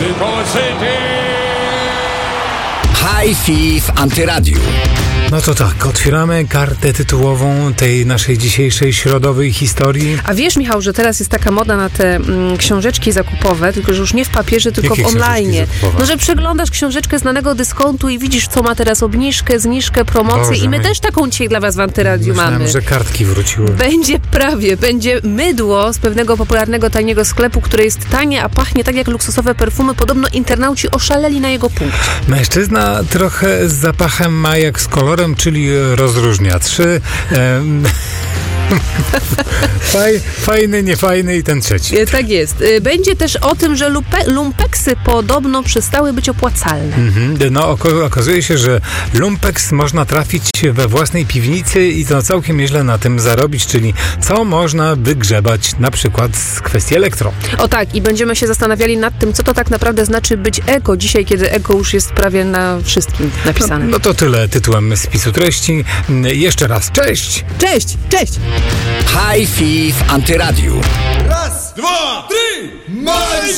Hi-Fi w Antyradiu. No to tak, otwieramy kartę tytułową tej naszej dzisiejszej środowej historii. A wiesz, Michał, że teraz jest taka moda na te książeczki zakupowe, tylko że już nie w papierze, tylko Jakie w online. zakupowe? No, że przeglądasz książeczkę znanego dyskontu i widzisz, co ma teraz obniżkę, zniżkę, promocję. Boże I my mój. też taką dzisiaj dla was w Antyradiu Myślałem, mamy. że kartki wróciły. Będzie mydło z pewnego popularnego, taniego sklepu, które jest tanie, a pachnie tak jak luksusowe perfumy. Podobno internauci oszaleli na jego punkcie. Mężczyzna trochę z zapachem ma jak z kolorem, czyli rozróżnia. Fajny, niefajny i ten trzeci. Tak jest. Będzie też o tym, że lumpeksy podobno przestały być opłacalne. No, okazuje się, że lumpeks można trafić we własnej piwnicy i to całkiem nieźle na tym zarobić, czyli co można wygrzebać na przykład z kwestii elektro. O tak, i będziemy się zastanawiali nad tym, co to tak naprawdę znaczy być eko dzisiaj, kiedy eko już jest prawie na wszystkim napisane. No to tyle tytułem spisu treści. Jeszcze raz, cześć! Cześć! Cześć! Hi-Fi w Antyradiu. Raz, dwa, trzy, marsz!